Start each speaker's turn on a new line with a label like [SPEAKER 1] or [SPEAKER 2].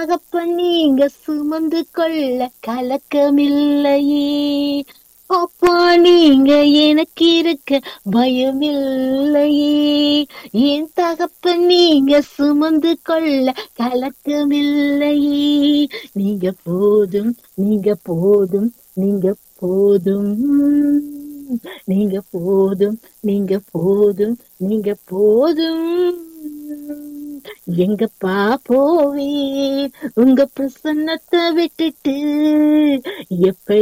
[SPEAKER 1] தகப்பன் நீங்க சுமந்து கொள்ள கலக்கமில்லையே. அப்பா நீங்க எனக்கு இருக்க பயமில்லையே. என் தகப்பன் நீங்க சுமந்து கொள்ள கலக்கமில்லையே. நீங்க போதும், நீங்க போதும், நீங்க போதும், நீங்க போதும், நீங்க போதும், நீங்க போதும். எங்கப்பா போவே உங்க பிரசன்னத்தை விட்டுட்டு, எப்ப